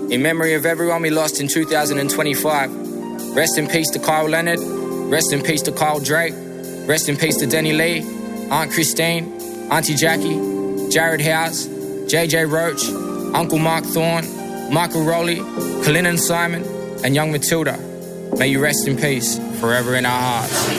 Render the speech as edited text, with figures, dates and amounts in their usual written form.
In memory of everyone we lost in 2025. Rest in peace to Kyle Leonard. Rest in peace to Kyle Drake. Rest in peace to Denny Lee, Aunt Christine, Auntie Jackie, Jared House, JJ Roach, Uncle Mark Thorne, Michael Rowley, Colin and Simon, and young Matilda. May you rest in peace, forever in our hearts.